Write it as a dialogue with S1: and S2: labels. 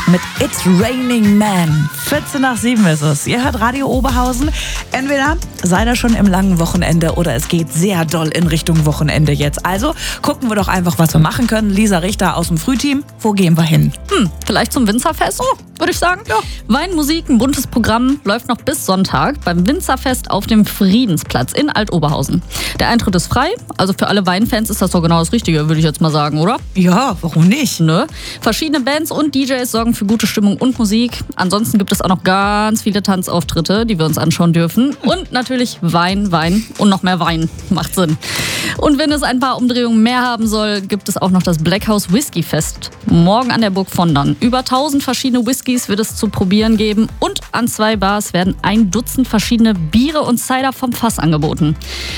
S1: mit It's Raining Man. 14:07 ist es. Ihr hört Radio Oberhausen. Entweder seid ihr schon im langen Wochenende oder es geht sehr doll in Richtung Wochenende jetzt. Also gucken wir doch einfach, was wir machen können. Lisa Richter aus dem Frühteam, wo gehen wir hin?
S2: Vielleicht zum Winzerfest, würde ich sagen. Ja. Wein, Musik, ein buntes Programm läuft noch bis Sonntag beim Winzerfest auf dem Friedensplatz in Altoberhausen. Der Eintritt ist frei, also für alle Weinfans ist das doch genau das Richtige, würde ich jetzt mal sagen, oder?
S1: Ja, warum nicht?
S2: Ne? Verschiedene Bands und DJs sorgen für gute Stimmung und Musik. Ansonsten gibt es auch noch ganz viele Tanzauftritte, die wir uns anschauen dürfen. Und natürlich Wein und noch mehr Wein. Macht Sinn. Und wenn es ein paar Umdrehungen mehr haben soll, gibt es auch noch das Black House Whisky Fest. Morgen an der Burg Vondern. Über 1000 verschiedene Whiskys wird es zu probieren geben. Und an 2 Bars werden 1 Dutzend verschiedene Biere und Cider vom Fass angeboten.